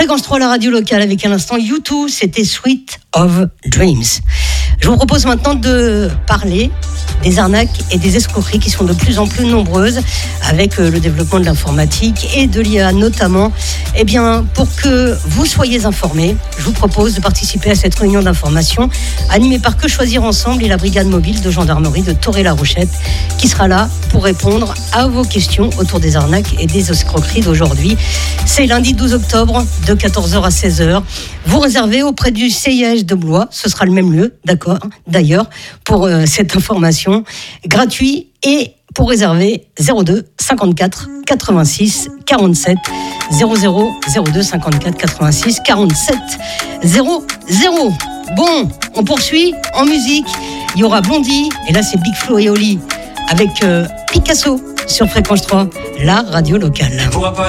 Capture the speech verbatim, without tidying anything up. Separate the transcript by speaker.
Speaker 1: Fréquence trois, la radio locale, avec à l'instant U deux, c'était Sweet of Dreams. Je vous propose maintenant de parler des arnaques et des escroqueries qui sont de plus en plus nombreuses avec le développement de l'informatique et de l'I A notamment. Eh bien, pour que vous soyez informés, je vous propose de participer à cette réunion d'information animée par Que Choisir Ensemble et la brigade mobile de gendarmerie de Toré-la-Rochette qui sera là pour répondre à vos questions autour des arnaques et des escroqueries d'aujourd'hui. C'est lundi douze octobre de quatorze heures à seize heures. Vous réservez auprès du C I H de Blois, ce sera le même lieu, d'accord, d'ailleurs, pour euh, cette information gratuit et pour réserver zéro deux cinquante-quatre quatre-vingt-six quarante-sept zéro zéro zéro deux cinquante-quatre quatre-vingt-six quarante-sept zéro zéro. Bon, on poursuit en musique. Il y aura Blondie et là c'est Big Flo et Oli avec euh, Picasso sur Fréquence trois, la radio locale.